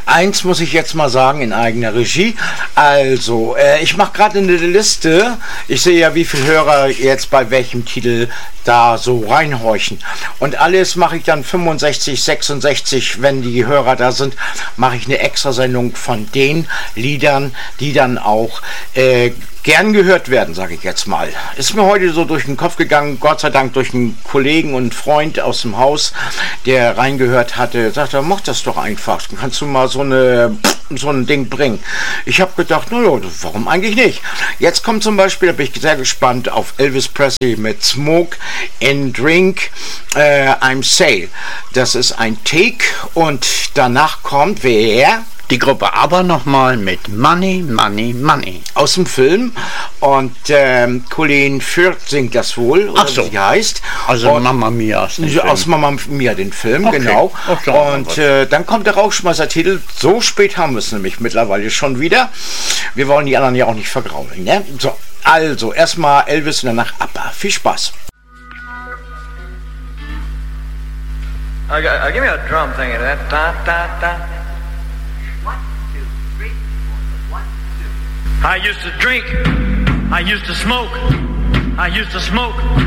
Eins muss ich jetzt mal sagen in eigener Regie. Also, ich mache gerade eine Liste. Ich sehe ja, wie viele Hörer jetzt bei welchem Titel da so reinhorchen. Und alles mache ich dann 65, 66, wenn die Hörer da sind, mache ich eine Extrasendung von den Liedern, die dann auch gern gehört werden, sage ich jetzt mal. Ist mir heute so durch den Kopf gegangen, Gott sei Dank durch einen Kollegen und Freund aus dem Haus, der reingehört hatte, sagte, mach das doch einfach, kannst du mal so ein Ding bringen. Ich habe gedacht, naja, warum eigentlich nicht? Jetzt kommt zum Beispiel, da bin ich sehr gespannt, auf Elvis Presley mit Smoke and Drink, I'm Sale. Das ist ein Take und danach kommt wer? Die Gruppe ABBA nochmal mit Money, Money, Money. Aus dem Film. Und Colin Firth singt das wohl, oder so. wie sie heißt. Also und Mamma Mia. Aus Mamma Mia, den Film, okay. Genau. Okay. Und dann kommt der Rauschmeißer-Titel. So spät haben wir es nämlich mittlerweile schon wieder. Wir wollen die anderen ja auch nicht vergraulen, ne? So, also erstmal Elvis und danach ABBA. Viel Spaß. Give me a drum thing of that. Da, da, da. 1, 2, 3, 4. 1, 2. I used to drink. I used to smoke. I used to smoke.